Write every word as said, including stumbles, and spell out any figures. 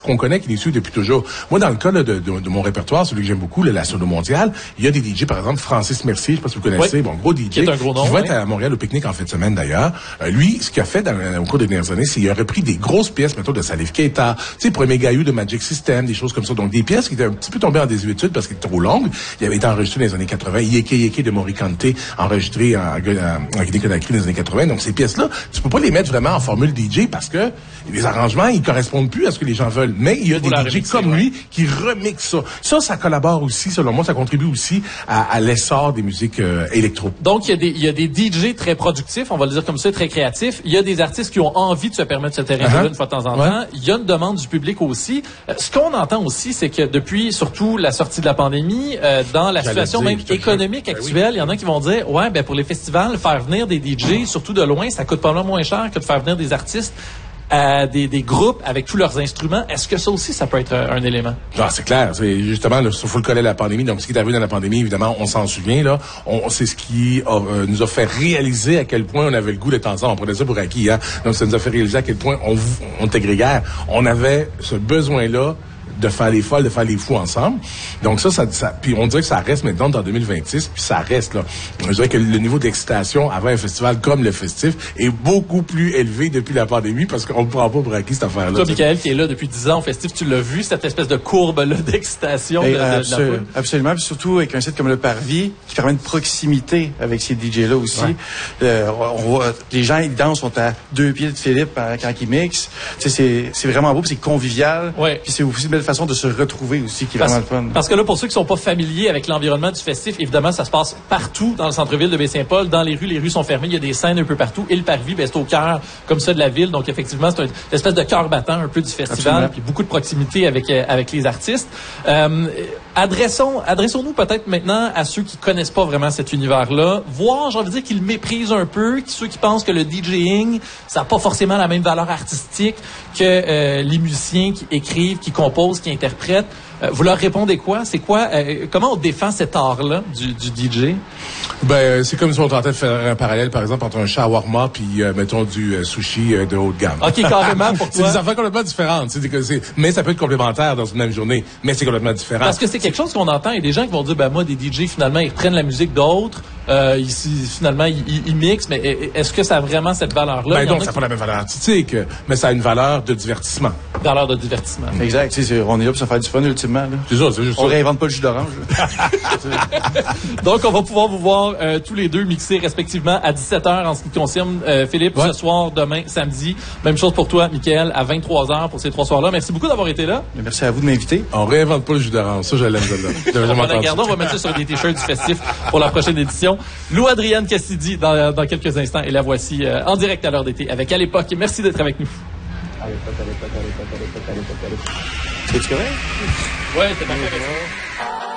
qu'on connaît, qui les suit depuis toujours. Moi, dans le cas là, de, de, de mon répertoire, celui que j'aime beaucoup, là, la Sono Mondiale, il y a des D J, par exemple, Francis Mercier, je sais pas si vous connaissez, oui. bon, gros D J, qui, est un gros nom, qui va oui. être à Montréal au pique-nique en fin de semaine d'ailleurs. Euh, lui, ce qu'il a fait dans, au cours des dernières années, c'est qu'il a repris des grosses pièces, mettons, de Salif Keita, tu sais, Premier Gaillou de Magic System, des choses comme ça. Donc, des pièces qui étaient un petit peu tombées en désuétude parce qu'elles étaient trop longues. Il avait été enregistré dans les années quatre-vingts. Yeke Yeke de Morikante, enregistré en, en, en Guinée-Conakry dans les années quatre-vingts. Donc, ces pièces-là, tu peux pas les mettre vraiment en formule D J parce que les arrangements, ils correspondent plus à ce que les gens veulent. Mais il y a des D J comme lui qui remixent ça. Ça, ça collabore aussi, selon moi, ça contribue aussi à, à l'essor des musiques euh, électro. Donc, il y a des, il y a des D J très productifs, on va le dire comme ça, très créatifs. Il y a des artistes qui ont envie de se permettre ce terrain-là uh-huh. une fois de temps en ouais. temps. Il y a une demande du public aussi. Euh, ce qu'on entend aussi, c'est que depuis, surtout, la sortie de la pandémie, euh, dans la J'allais situation dire, même économique ben actuelle, il oui. y en a qui vont dire, ouais, ben pour les festivals, faire venir des D J, surtout de loin, ça coûte pas mal moins cher que de faire venir des artistes. Euh, des, des groupes avec tous leurs instruments. Est-ce que ça aussi, ça peut être un, un élément? Ah, c'est clair. C'est justement, il faut le coller à la pandémie. Donc, ce qui est arrivé dans la pandémie, évidemment, on s'en souvient, là. On, c'est ce qui a, euh, nous a fait réaliser à quel point on avait le goût d'être ensemble. On prenait ça pour acquis, hein. Donc, ça nous a fait réaliser à quel point on, on était grégaire. On avait ce besoin-là de faire les folles, de faire les fous ensemble. Donc ça, ça, ça puis on dirait que ça reste maintenant dans deux mille vingt-six, puis ça reste là. Je dirais que le niveau d'excitation avant un festival comme le Festif est beaucoup plus élevé depuis la pandémie parce qu'on ne prend pas pour acquis cette affaire-là. Toi, Michael, qui est là depuis dix ans au Festif, tu l'as vu, cette espèce de courbe-là d'excitation Et de, de, absolu- de la foule? Absolument, puis surtout avec un site comme le Parvis qui permet une proximité avec ces D J-là aussi. Ouais. Euh, on voit, les gens, ils dansent, sont à deux pieds de Philippe quand ils mixent. Tu sais, c'est, c'est vraiment beau, puis c'est convivial. Ouais. Puis c'est aussi une belle façon de se retrouver aussi, qui est parce, vraiment le fun. Parce que là, pour ceux qui sont pas familiers avec l'environnement du Festif, évidemment, ça se passe partout dans le centre-ville de Baie-Saint-Paul. Dans les rues, les rues sont fermées. Il y a des scènes un peu partout. Et le Parvis, ben, c'est au cœur, comme ça, de la ville. Donc, effectivement, c'est une espèce de cœur battant un peu du festival. Absolument. Puis beaucoup de proximité avec, euh, avec les artistes. Euh, adressons, adressons-nous peut-être maintenant à ceux qui connaissent pas vraiment cet univers-là. Voire, j'ai envie de dire qu'ils méprisent un peu, ceux qui pensent que le DJing, ça n'a pas forcément la même valeur artistique que euh, les musiciens qui écrivent, qui composent, qui interprètent. Euh, vous leur répondez quoi? C'est quoi? Euh, comment on défend cet art-là du, du D J? Ben, c'est comme si on tentait de faire un parallèle, par exemple, entre un shawarma puis, euh, mettons, du euh, sushi euh, de haut de gamme. OK, carrément, pour toi. C'est des affaires complètement différentes. C'est, c'est, mais ça peut être complémentaire dans une même journée, mais c'est complètement différent. Parce que c'est quelque chose qu'on entend. Il y a des gens qui vont dire, ben moi, des D J, finalement, ils prennent la musique d'autres. Euh, ils, finalement, ils, ils, ils mixent. Mais est-ce que ça a vraiment cette valeur-là? Ben donc, ça n'a qui... pas la même valeur artistique, mais ça a une valeur de divertissement. Valeur de divertissement. Mmh. Exact. Tu sais, on est là pour se faire du fun, ultimement. Là. C'est ça, c'est juste on ça. On réinvente pas le jus d'orange. Donc, on va pouvoir vous voir euh, tous les deux mixer respectivement à dix-sept heures en ce qui concerne euh, Philippe, ouais. ce soir, demain, samedi. Même chose pour toi, Michael, à vingt-trois heures pour ces trois soirs-là. Merci beaucoup d'avoir été là. Mais merci à vous de m'inviter. On réinvente pas le jus d'orange. Ça, je l'aime, celle-là. On va la garder, on va mettre ça sur des t-shirts du festif pour la prochaine édition. Lou Adrienne Cassidy, dans, dans quelques instants. Et la voici euh, en direct à l'heure d'été avec À l'époque. Merci d'être avec nous. À l'époque, à l'époque, à l'époque, à l'époque, à l'époque, à l'époque. C'est correct? Ouais, c'est parfait.